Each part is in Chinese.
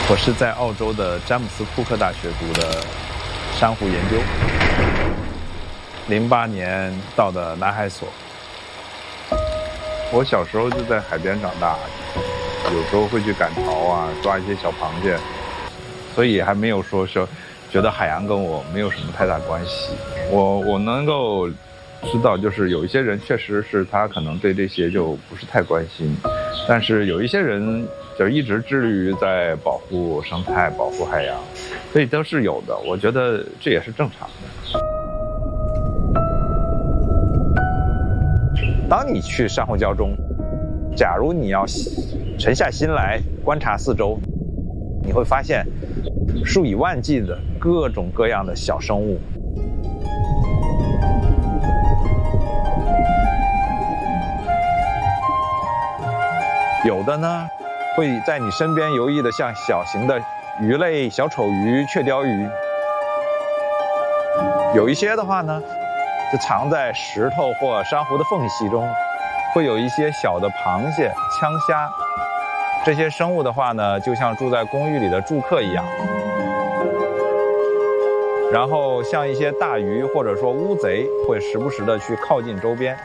我是在澳洲的詹姆斯库克大学读的珊瑚研究，08年到的南海所。我小时候就在海边长大，有时候会去赶潮啊，抓一些小螃蟹，所以还没有说觉得海洋跟我没有什么太大关系。我能够知道，就是有一些人确实是他可能对这些就不是太关心，但是有一些人就一直致力于在保护生态、保护海洋，所以都是有的。我觉得这也是正常的。当你去珊瑚礁中，假如你要沉下心来观察四周，你会发现数以万计的各种各样的小生物。有的呢，会在你身边游弋的像小型的鱼类、小丑鱼、雀鲷鱼。有一些的话呢，就藏在石头或珊瑚的缝隙中，会有一些小的螃蟹、枪虾。这些生物的话呢，就像住在公寓里的住客一样。然后像一些大鱼或者说乌贼，会时不时的去靠近周边。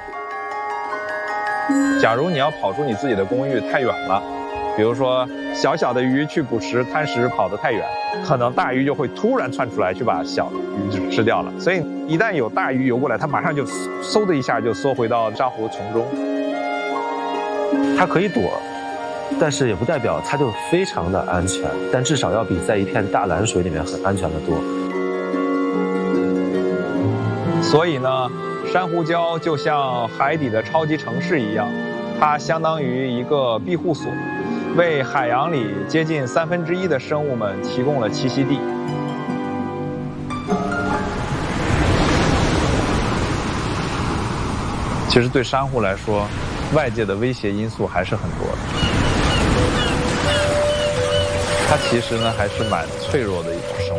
假如你要跑出你自己的公寓太远了，比如说小小的鱼去捕食贪食跑得太远，可能大鱼就会突然窜出来去把小鱼吃掉了。所以一旦有大鱼游过来，它马上就嗖的一下就缩回到珊瑚丛中。 它可以躲，但是也不代表它就非常的安全，但至少要比在一片大蓝水里面很安全的多。 所以呢，珊瑚礁就像海底的超级城市一样，它相当于一个庇护所，为海洋里接近1/3的生物们提供了栖息地。其实对珊瑚来说，外界的威胁因素还是很多的。它其实呢还是蛮脆弱的一种生物。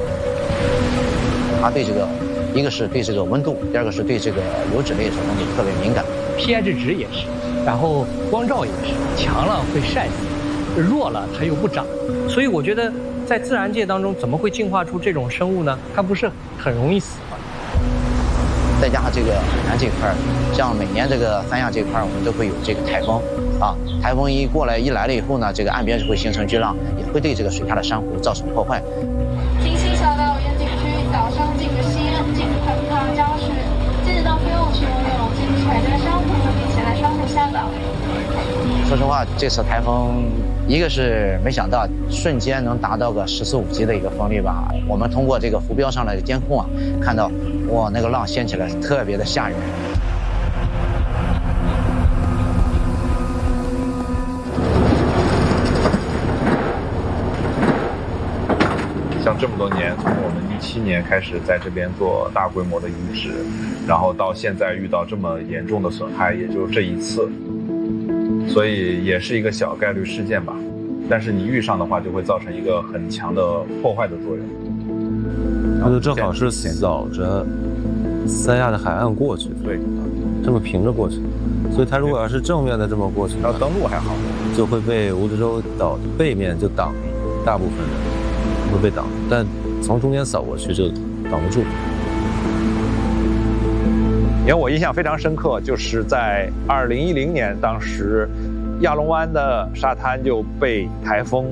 它对这个，一个是对这个温度，第二个是对这个油脂类这种东西特别敏感。 pH 值也是，然后光照也是，强了会晒死，弱了它又不长。所以我觉得在自然界当中，怎么会进化出这种生物呢？它不是很容易死吗？ 再加上这个海南这块，像每年这个三亚这块，我们都会有这个台风啊，台风一来了以后呢，这个岸边就会形成巨浪，也会对这个水下的珊瑚造成破坏。 金溪小岛远景区岛上景的西岸景喷发礁石，截止到飞往区拥有精彩的珊瑚并且在珊瑚下岛。 说实话，这次台风，一个是没想到瞬间能达到个14、15级的一个风力吧。我们通过这个浮标上来的监控啊，看到哇，那个浪掀起来特别的吓人。 像这么多年，从我们17年开始在这边做大规模的移植，然后到现在遇到这么严重的损害，也就这一次，所以也是一个小概率事件吧。但是你遇上的话，就会造成一个很强的破坏的作用。 它就正好是扫着三亚的海岸过去， 对， 这么平着过去，所以它如果要是正面的这么过去， 要登陆还好， 就会被蜈支洲岛背面就挡，大部分人会被挡，但从中间扫过去就挡不住。 因为我印象非常深刻，就是在2010年，当时亚龙湾的沙滩就被台风